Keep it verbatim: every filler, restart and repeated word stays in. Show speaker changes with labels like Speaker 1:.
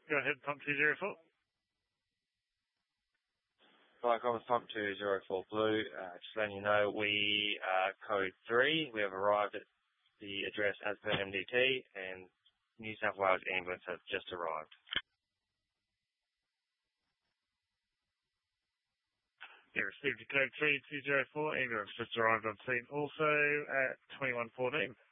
Speaker 1: Go ahead, pump two zero four.
Speaker 2: Hi, Commerce Pump two zero four Blue. Uh, just letting you know, we are code three. We have arrived at the address as per M D T, and New South Wales ambulance has just arrived.
Speaker 1: Yeah, received a code three two zero four. Ambulance just arrived on scene also at twenty-one fourteen.